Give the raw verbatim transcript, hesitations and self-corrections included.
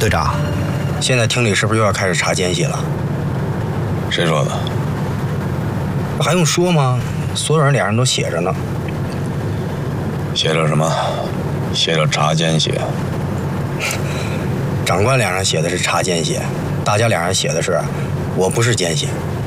队长， 现在厅里是不是又要开始查奸细了？ 谁说的？ 还用说吗？所有人脸上都写着呢。 写着什么？写着查奸细。 长官脸上写的是查奸细，大家脸上写的是我不是奸细。